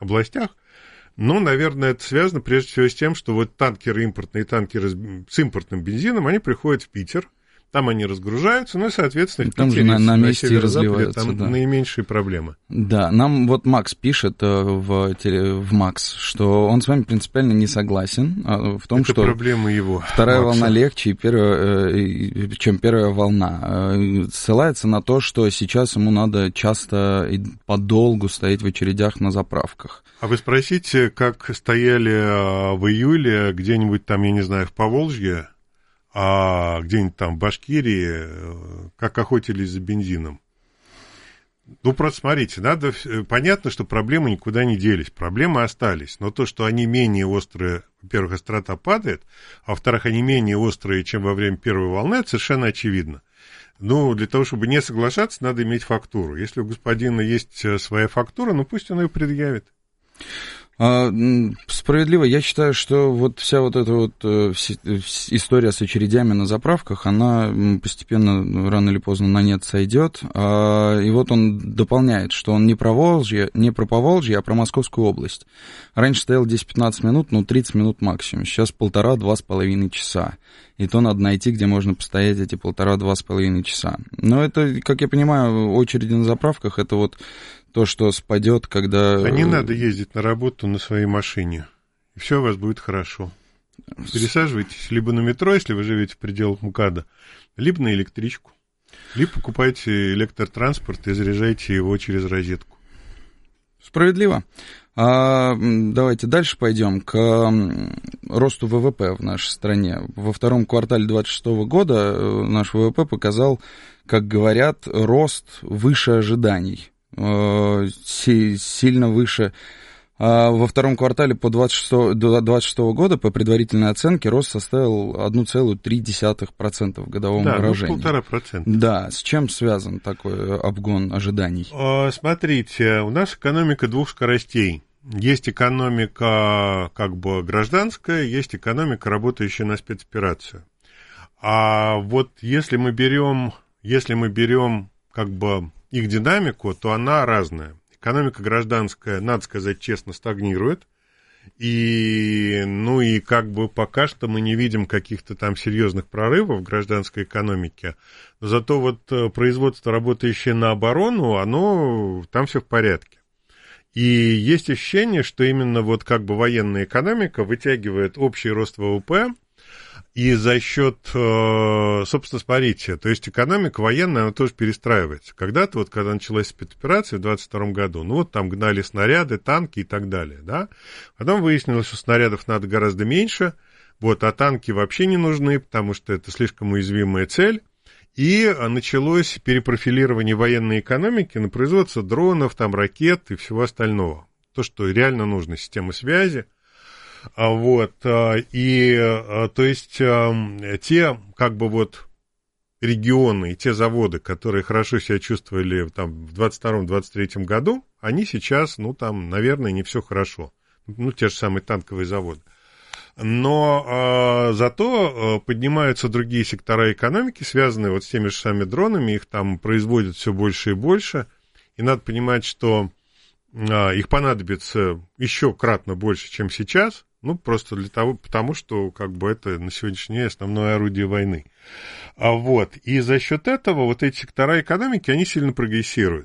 областях. Но, наверное, это связано прежде всего с тем, что вот танкеры импортные, танкеры с импортным бензином, они приходят в Питер, там они разгружаются, ну и, соответственно, в там Питере, же на месте и разливаются, там да. наименьшие проблемы. Да, нам вот Макс пишет в Макс, что он с вами принципиально не согласен в том, это что проблема его, вторая Макса. волна легче, чем первая волна. Ссылается на то, что сейчас ему надо часто и подолгу стоять в очередях на заправках. А вы спросите, как стояли в июле где-нибудь там, я не знаю, в Поволжье, а где-нибудь там в Башкирии, как охотились за бензином. Ну, просто смотрите, понятно, что проблемы никуда не делись, проблемы остались, но то, что они менее острые, во-первых, острота падает, а во-вторых, они менее острые, чем во время первой волны, это совершенно очевидно. Ну, для того, чтобы не соглашаться, надо иметь фактуру. Если у господина есть своя фактура, ну, пусть он ее предъявит. Справедливо. Я считаю, что вот вся вот эта вот история с очередями на заправках, она постепенно, рано или поздно, на нет сойдет. И вот он дополняет, что он не про Поволжье, а про Московскую область. Раньше стоял 10-15 минут, ну, 30 минут максимум. Сейчас 1,5-2,5 часа. И то надо найти, где можно постоять эти 1,5-2,5 часа. Но это, как я понимаю, очереди на заправках, это вот то, что спадет, когда... А не надо ездить на работу на своей машине, и все у вас будет хорошо. Пересаживайтесь либо на метро, если вы живете в пределах МКАДа, либо на электричку, либо покупайте электротранспорт и заряжайте его через розетку. Справедливо. Давайте дальше пойдем к росту ВВП в нашей стране. Во втором квартале 2026 года наш ВВП показал, как говорят, рост выше ожиданий. Сильно выше. Во втором квартале до 2026 года по предварительной оценке рост составил 1,3% в годовом выражении. Да, 1,5%. Да, с чем связан такой обгон ожиданий? Смотрите, у нас экономика двух скоростей. Есть экономика как бы гражданская, есть экономика, работающая на спецоперацию. А вот если мы берем как бы их динамику, то она разная. Экономика гражданская, надо сказать честно, стагнирует. И как бы пока что мы не видим каких-то там серьезных прорывов в гражданской экономике. Но зато вот производство, работающее на оборону, там все в порядке. И есть ощущение, что именно вот как бы военная экономика вытягивает общий рост ВВП. И за счет, собственно, смотрите, то есть экономика военная, она тоже перестраивается. Когда-то, вот когда началась спецоперация в 22 году, там гнали снаряды, танки и так далее, да. Потом выяснилось, что снарядов надо гораздо меньше, а танки вообще не нужны, потому что это слишком уязвимая цель. И началось перепрофилирование военной экономики на производство дронов, ракет и всего остального. То, что реально нужно, системы связи. То есть те как бы вот регионы и те заводы, которые хорошо себя чувствовали в 22-23 году, они сейчас, наверное, не все хорошо. Те же самые танковые заводы. Но зато поднимаются другие сектора экономики, связанные вот с теми же самыми дронами, их там производят все больше и больше, и надо понимать, что их понадобится еще кратно больше, чем сейчас, просто потому что как бы это на сегодняшний день основное орудие войны. И за счет этого вот эти сектора экономики, они сильно прогрессируют.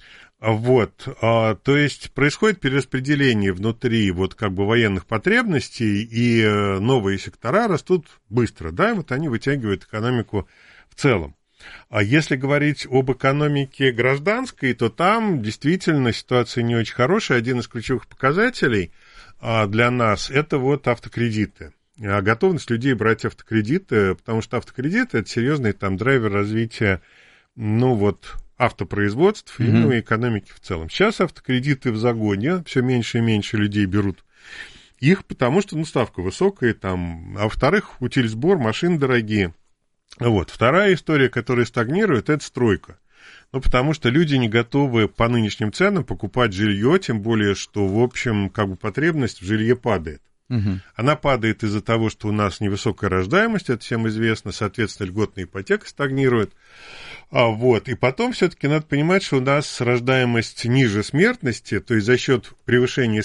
То есть происходит перераспределение внутри вот как бы военных потребностей, и новые сектора растут быстро, да, и вот они вытягивают экономику в целом. А если говорить об экономике гражданской, то там действительно ситуация не очень хорошая. Один из ключевых показателей для нас – это вот автокредиты. Готовность людей брать автокредиты, потому что автокредиты – это серьезный драйвер развития, автопроизводств и экономики в целом. Сейчас автокредиты в загоне, все меньше и меньше людей берут их, потому что ставка высокая, а во-вторых, утильсбор, машины дорогие. Вторая история, которая стагнирует, это стройка. Потому что люди не готовы по нынешним ценам покупать жилье, тем более, что, в общем, как бы потребность в жилье падает. Она падает из-за того, что у нас невысокая рождаемость, это всем известно, соответственно, льготная ипотека стагнирует. И потом все-таки надо понимать, что у нас рождаемость ниже смертности, то есть за счет превышения